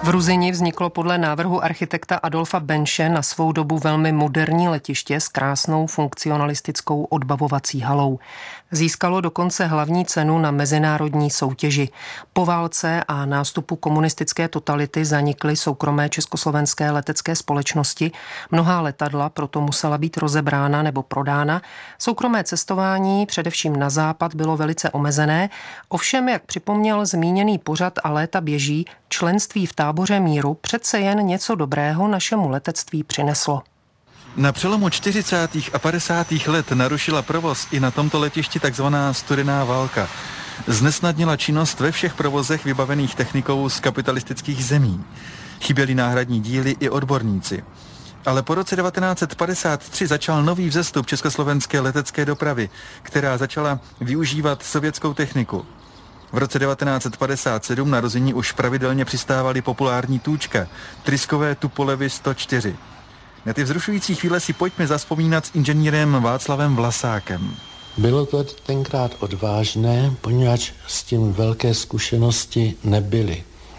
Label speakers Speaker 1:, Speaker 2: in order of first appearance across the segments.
Speaker 1: V Ruzyni vzniklo podle návrhu architekta Adolfa Benše na svou dobu velmi moderní letiště s krásnou funkcionalistickou odbavovací halou. Získalo dokonce hlavní cenu na mezinárodní soutěži. Po válce a nástupu komunistické totality zanikly soukromé československé letecké společnosti. Mnohá letadla proto musela být rozebrána nebo prodána. Soukromé cestování, především na západ, bylo velice omezené. Ovšem, jak připomněl zmíněný pořad A léta běží, členství v Táboře míru přece jen něco dobrého našemu letectví přineslo.
Speaker 2: Na přelomu 40. a 50. let narušila provoz i na tomto letišti takzvaná studená válka. Znesnadnila činnost ve všech provozech vybavených technikou z kapitalistických zemí. Chyběly náhradní díly i odborníci. Ale po roce 1953 začal nový vzestup československé letecké dopravy, která začala využívat sovětskou techniku. V roce 1957 na Ruzyni už pravidelně přistávaly populární Tůčka, tryskové Tupolevy 104. Na ty vzrušující chvíle si pojďme zazpomínat s inženýrem Václavem Vlasákem.
Speaker 3: Bylo to tenkrát odvážné, poněvadž s tím velké zkušenosti nebyly.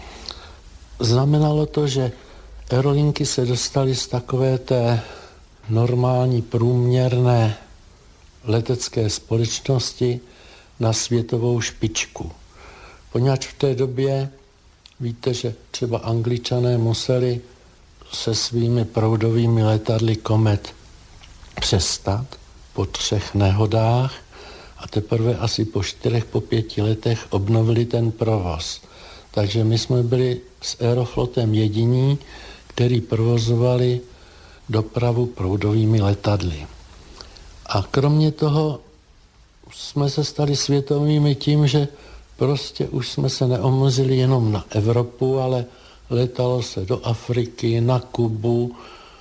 Speaker 3: Znamenalo to, že aerolinky se dostaly z takové té normální průměrné letecké společnosti na světovou špičku. Poněvadž v té době, víte, že třeba Angličané museli se svými proudovými letadly Comet přestat po 3 nehodách a teprve asi po 4-5 letech obnovili ten provoz. Takže my jsme byli s Aeroflotem jediní, který provozovali dopravu proudovými letadly. A kromě toho jsme se stali světovými tím, že prostě už jsme se neomezili jenom na Evropu, ale letalo se do Afriky, na Kubu,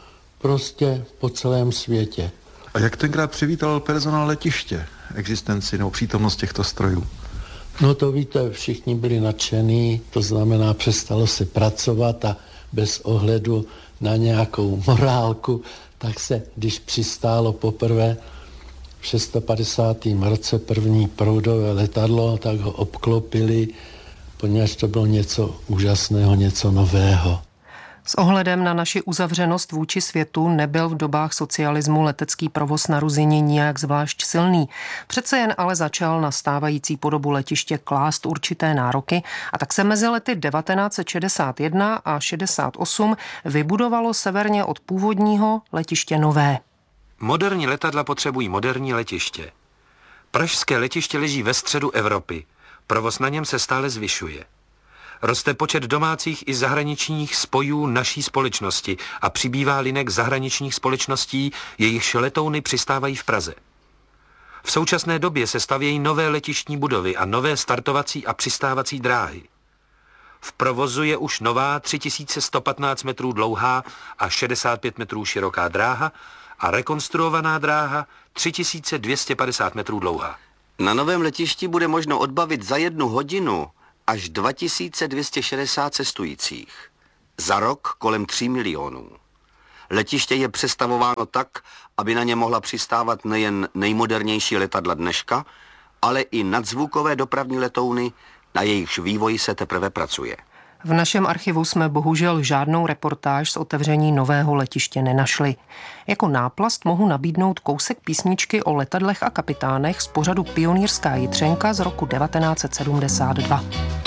Speaker 3: prostě po celém světě.
Speaker 2: A jak tenkrát přivítal personál letiště existenci nebo přítomnost těchto strojů?
Speaker 3: No to víte, všichni byli nadšení, to znamená, přestalo se pracovat a bez ohledu na nějakou morálku, tak se, když přistálo poprvé v 650. roce první proudové letadlo, tak ho obklopili, poněvadž to bylo něco úžasného, něco nového.
Speaker 1: S ohledem na naši uzavřenost vůči světu nebyl v dobách socialismu letecký provoz na Ruzyni nijak zvlášť silný. Přece jen ale začal na stávající podobu letiště klást určité nároky a tak se mezi lety 1961 a 68 vybudovalo severně od původního letiště nové.
Speaker 4: Moderní letadla potřebují moderní letiště. Pražské letiště leží ve středu Evropy. Provoz na něm se stále zvyšuje. Roste počet domácích i zahraničních spojů naší společnosti a přibývá linek zahraničních společností, jejichž letouny přistávají v Praze. V současné době se stavějí nové letištní budovy a nové startovací a přistávací dráhy. V provozu je už nová 3115 metrů dlouhá a 65 metrů široká dráha a rekonstruovaná dráha 3250 metrů dlouhá.
Speaker 5: Na novém letišti bude možno odbavit za 1 hodinu až 2260 cestujících. Za rok kolem 3 milionů. Letiště je přestavováno tak, aby na ně mohla přistávat nejen nejmodernější letadla dneška, ale i nadzvukové dopravní letouny, na jejichž vývoji se teprve pracuje.
Speaker 1: V našem archivu jsme bohužel žádnou reportáž z otevření nového letiště nenašli. Jako náplast mohu nabídnout kousek písničky o letadlech a kapitánech z pořadu Pionýrská Jitřenka z roku 1972.